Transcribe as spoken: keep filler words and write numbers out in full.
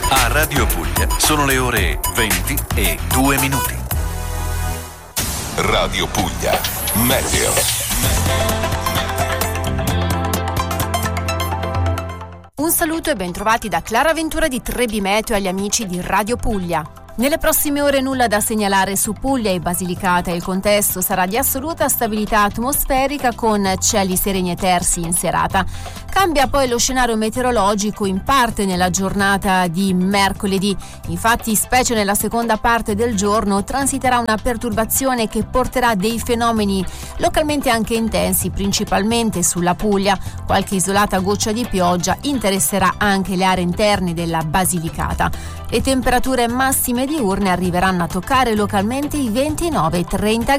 A Radio Puglia sono le ore venti e due minuti. Radio Puglia, meteo. Un saluto e bentrovati da Clara Ventura di Trebi Meteo agli amici di Radio Puglia. Nelle prossime ore nulla da segnalare su Puglia e Basilicata. Il contesto sarà di assoluta stabilità atmosferica con cieli sereni e tersi in serata. Cambia poi lo scenario meteorologico in parte nella giornata di mercoledì. Infatti, specie nella seconda parte del giorno, transiterà una perturbazione che porterà dei fenomeni localmente anche intensi, principalmente sulla Puglia. Qualche isolata goccia di pioggia interesserà anche le aree interne della Basilicata. Le temperature massime diurne arriveranno a toccare localmente i ventinove trenta